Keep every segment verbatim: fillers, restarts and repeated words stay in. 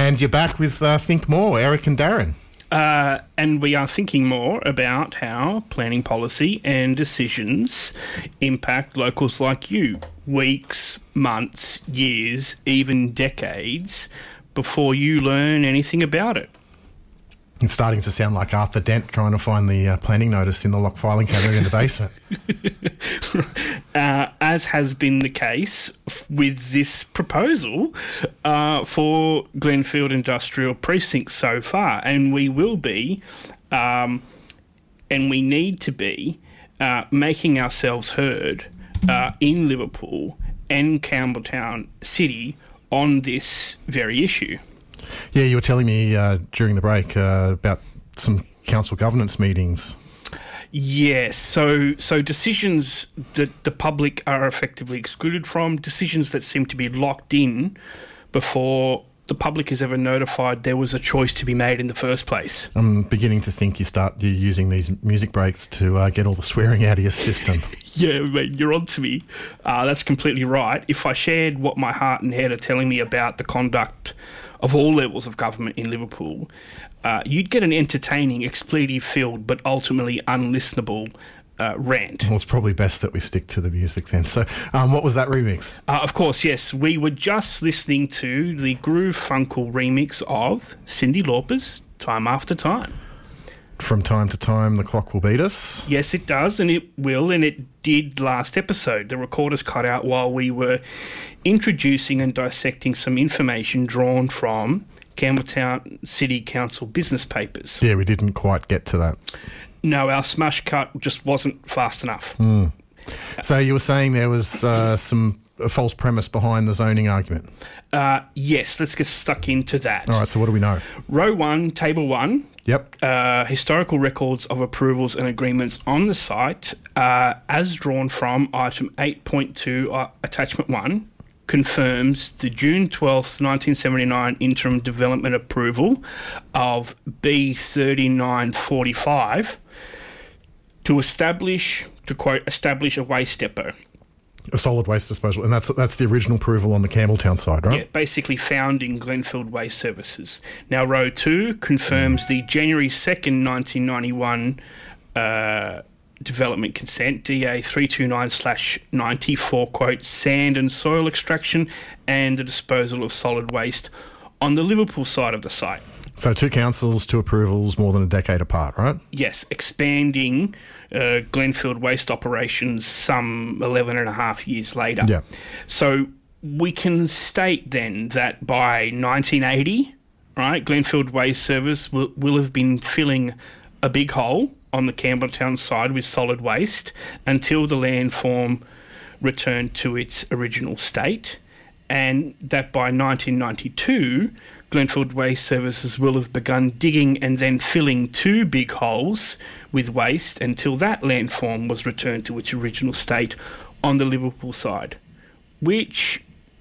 And you're back with uh, Think More, Eric and Darren. Uh, and we are thinking more about how planning policy and decisions impact locals like you. Weeks, months, years, even decades before you learn anything about it. It's starting to sound like Arthur Dent trying to find the uh, planning notice in the locked filing cabinet in the basement. uh, as has been the case f- with this proposal uh, for Glenfield Industrial Precinct so far. And we will be, um, and we need to be, uh, making ourselves heard uh, in Liverpool and Campbelltown City on this very issue. Yeah, you were telling me uh, during the break uh, about some council governance meetings. Yes, so so decisions that the public are effectively excluded from, decisions that seem to be locked in before the public is ever notified there was a choice to be made in the first place. I'm beginning to think you start you're using these music breaks to uh, get all the swearing out of your system. Yeah, mate, you're on to me. Uh, that's completely right. If I shared what my heart and head are telling me about the conduct of all levels of government in Liverpool, uh, you'd get an entertaining, expletive-filled but ultimately unlistenable uh, rant. Well, it's probably best that we stick to the music then. So um, what was that remix? Uh, of course, yes. We were just listening to the Groove Funkle remix of Cyndi Lauper's Time After Time. From time to time, the clock will beat us. Yes, it does, and it will, and it did last episode. The recorder's cut out while we were introducing and dissecting some information drawn from Campbelltown City Council business papers. Yeah, we didn't quite get to that. No, our smash cut just wasn't fast enough. Mm. So you were saying there was uh, some a false premise behind the zoning argument? Uh, yes, let's get stuck into that. All right, so what do we know? Row one, table one. Yep. Uh, historical records of approvals and agreements on the site, uh, as drawn from item eight point two, uh, attachment one, confirms the June twelfth, nineteen seventy-nine interim development approval of B thirty-nine forty-five to establish, to quote, establish a waste depot. A solid waste disposal, and that's that's the original approval on the Campbelltown side, right? Yeah, basically founding Glenfield Waste Services. Now, row two confirms the January second, nineteen ninety-one uh, development consent, D A three twenty-nine slash ninety-four, quote, sand and soil extraction and the disposal of solid waste on the Liverpool side of the site. So two councils, two approvals, more than a decade apart, right? Yes, expanding uh, Glenfield waste operations some eleven and a half years later. Yeah. So we can state then that by nineteen eighty, right, Glenfield Waste Service will, will have been filling a big hole on the Campbelltown side with solid waste until the landform returned to its original state, and that by nineteen ninety-two, Glenfield Waste Services will have begun digging and then filling two big holes with waste until that landform was returned to its original state on the Liverpool side, which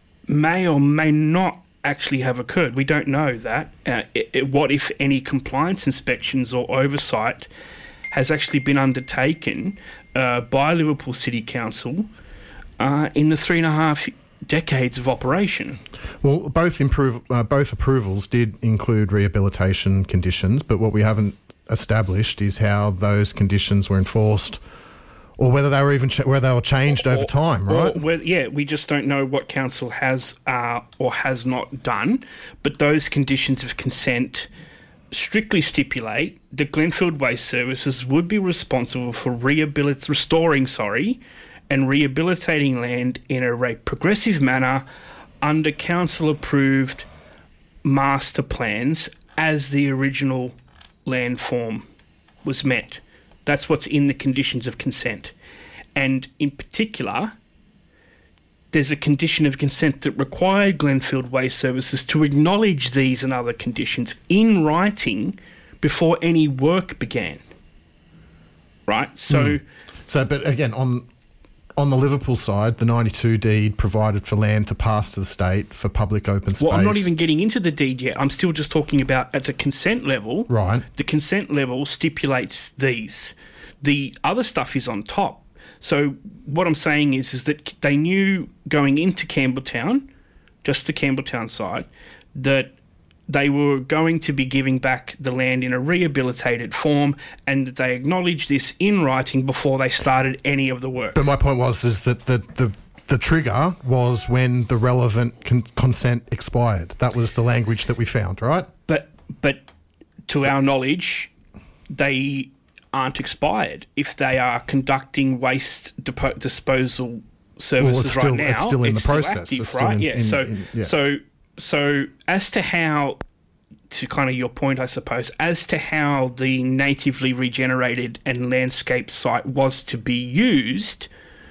may or may not actually have occurred. We don't know that. Uh, it, it, what, if any, compliance inspections or oversight has actually been undertaken uh, by Liverpool City Council uh, in the three and a half decades of operation? Well, both improve, uh, both approvals did include rehabilitation conditions, but what we haven't established is how those conditions were enforced, or whether they were even ch- whether they were changed or, over time, right? Or, well, yeah, we just don't know what council has uh, or has not done, but those conditions of consent strictly stipulate that Glenfield Waste Services would be responsible for rehabilit- restoring, sorry, and rehabilitating land in a re- progressive manner under council-approved master plans as the original landform was met. That's what's in the conditions of consent. And in particular, there's a condition of consent that required Glenfield Waste Services to acknowledge these and other conditions in writing before any work began. Right? So... Mm. So, but again, on... On the Liverpool side, the ninety-two deed provided for land to pass to the state for public open space. Well, I'm not even getting into the deed yet. I'm still just talking about at the consent level. Right. The consent level stipulates these. The other stuff is on top. So what I'm saying is, is that they knew going into Campbelltown, just the Campbelltown side, that they were going to be giving back the land in a rehabilitated form, and they acknowledged this in writing before they started any of the work. But my point was is that the, the, the trigger was when the relevant con- consent expired. That was the language that we found, right? But but to so, our knowledge, they aren't expired if they are conducting waste depo- disposal services well, it's still, right now. It's still in it's the process. Still active, it's still right? in, yeah. In, so in, yeah. so so as to how, to kind of your point, I suppose, as to how the natively regenerated and landscaped site was to be used,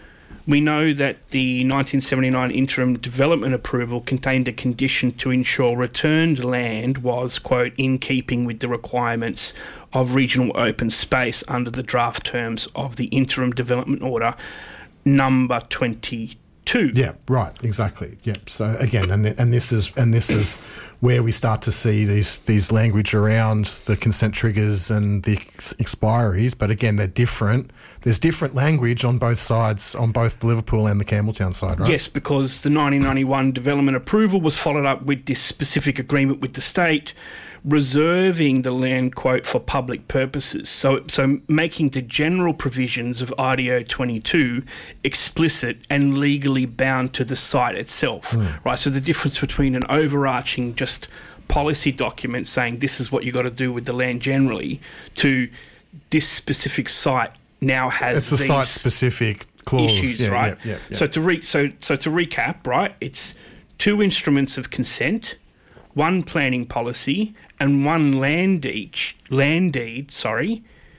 we know that the nineteen seventy-nine interim development approval contained a condition to ensure returned land was, quote, in keeping with the requirements of regional open space under the draft terms of the interim development order number twenty-two. Yeah, right, exactly. Yeah. So again, and th- and this is and this is where we start to see these these language around the consent triggers and the ex- expiries. But again, they're different. There's different language on both sides, on both the Liverpool and the Campbelltown side, right? Yes, because the nineteen ninety-one development approval was followed up with this specific agreement with the state, reserving the land, quote, for public purposes. So, so making the general provisions of I D O twenty-two explicit and legally bound to the site itself, mm. right? So the difference between an overarching just policy document saying this is what you got to do with the land generally, to this specific site now has it's a these site-specific clause, issues, yeah, right? Yeah, yeah, yeah. So to re- so so to recap, right? It's two instruments of consent, one planning policy, and one land deed. Land deed, sorry,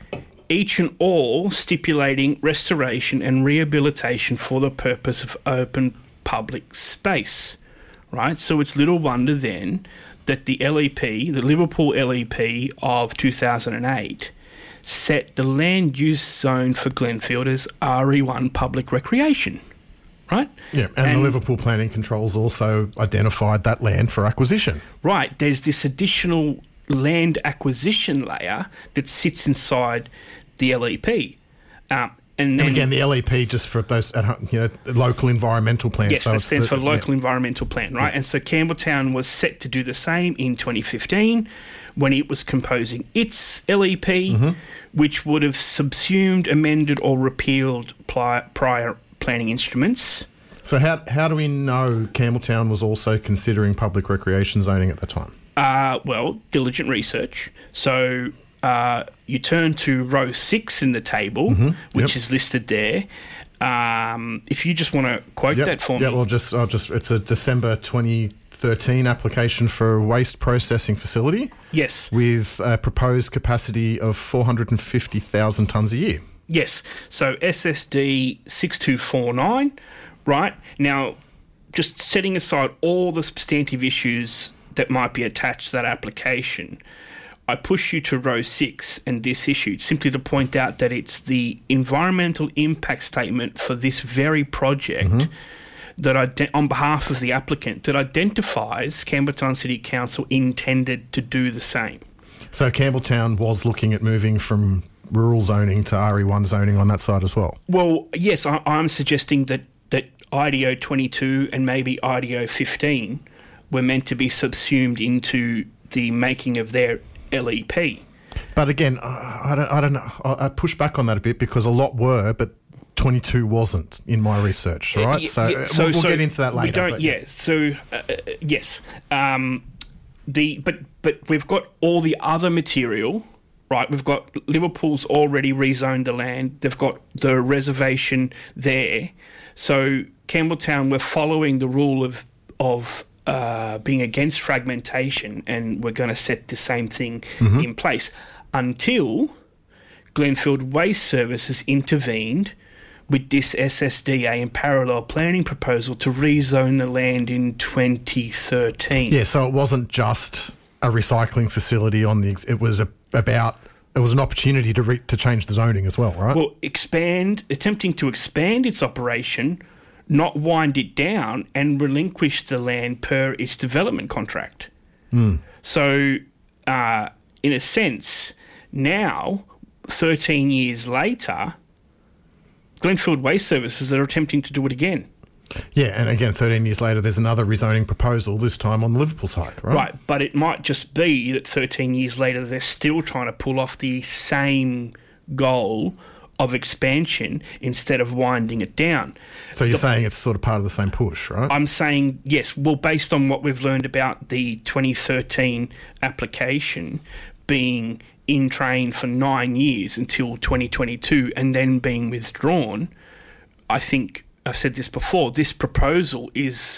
each and all stipulating restoration and rehabilitation for the purpose of open public space, right? So it's little wonder then that the L E P, the Liverpool L E P of two thousand eight, set the land use zone for Glenfield as R E one public recreation, right? Yeah, and, and the Liverpool Planning Controls also identified that land for acquisition. Right, there's this additional land acquisition layer that sits inside the L E P. Um, and, then, and again, the L E P, just for those at home, you know, local environmental plan. Yes, so that it's stands the, for local yeah. environmental plan, right? Yeah. And so Campbelltown was set to do the same in twenty fifteen when it was composing its L E P, mm-hmm. which would have subsumed, amended or repealed pli- prior planning instruments. So how how do we know Campbelltown was also considering public recreation zoning at the time? Uh, well, diligent research. So uh, you turn to row six in the table, mm-hmm. which yep. is listed there. Um, if you just want to quote yep. that for yeah, me. well, just I'll just it's a December twenty thirteen application for a waste processing facility. Yes. With a proposed capacity of four hundred fifty thousand tonnes a year. Yes. So S S D six two four nine, right? Now, just setting aside all the substantive issues that might be attached to that application, I push you to row six and this issue simply to point out that it's the environmental impact statement for this very project mm-hmm. that ide- on behalf of the applicant that identifies Campbelltown City Council intended to do the same. So Campbelltown was looking at moving from rural zoning to R E one zoning on that side as well? Well, yes, I, I'm suggesting that, that I D O twenty-two and maybe I D O fifteen were meant to be subsumed into the making of their L E P. But again, I don't, I don't know. I push back on that a bit because a lot were, but twenty-two wasn't in my research, right? Yeah, so, yeah, so we'll, we'll so get into that later. We don't, but, yeah. So uh, yes, um, the but but we've got all the other material, right? We've got Liverpool's already rezoned the land. They've got the reservation there. So Campbelltown, we're following the rule of of uh, being against fragmentation, and we're going to set the same thing mm-hmm. in place until Glenfield Waste Services intervened with this S S D A and parallel planning proposal to rezone the land in twenty thirteen. Yeah, so it wasn't just a recycling facility on the. It was a, about. It was an opportunity to re, to change the zoning as well, right? Well, expand, attempting to expand its operation, not wind it down, and relinquish the land per its development contract. Mm. So, uh, in a sense, now, thirteen years later, Glenfield Waste Services are attempting to do it again. Yeah, and again, thirteen years later, there's another rezoning proposal, this time on the Liverpool side, right? Right, but it might just be that thirteen years later, they're still trying to pull off the same goal of expansion instead of winding it down. So you're the, saying it's sort of part of the same push, right? I'm saying, yes, well, based on what we've learned about the twenty thirteen application being in train for nine years until twenty twenty-two and then being withdrawn, I think, I've said this before, this proposal is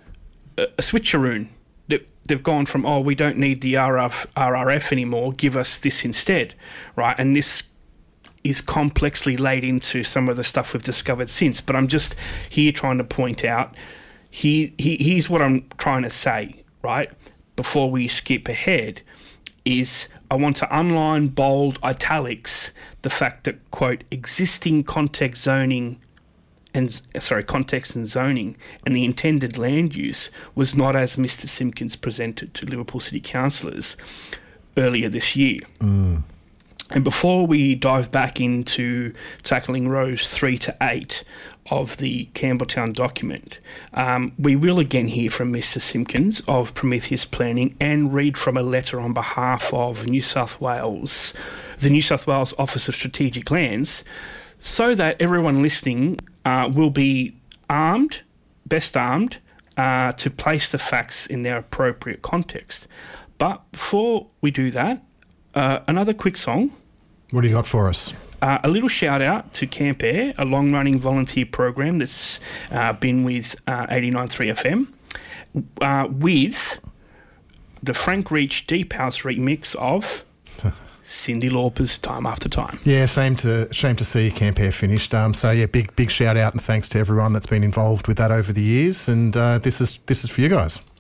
a, a switcheroon. They've gone from, oh, we don't need the R R F anymore, give us this instead, right? And this is complexly laid into some of the stuff we've discovered since. But I'm just here trying to point out, he, he, here's what I'm trying to say, right? Before we skip ahead, is I want to underline, bold, italics, the fact that, quote, existing context zoning and, sorry, context and zoning and the intended land use was not as Mister Simpkins presented to Liverpool City councillors earlier this year. Mm. And before we dive back into tackling rows three to eight of the Campbelltown document, um, we will again hear from Mister Simpkins of Prometheus Planning and read from a letter on behalf of New South Wales, the New South Wales Office of Strategic Lands, so that everyone listening uh, will be armed, best armed, uh, to place the facts in their appropriate context. But before we do that, uh, another quick song. What do you got for us? Uh, a little shout out to Camp Air, a long-running volunteer program that's uh, been with uh, eighty-nine point three F M, uh, with the Frank Reach Deep House remix of Cyndi Lauper's Time After Time. Yeah, same to shame to see Camp Air finished. Um, so yeah, big big shout out and thanks to everyone that's been involved with that over the years. And uh, this is this is for you guys.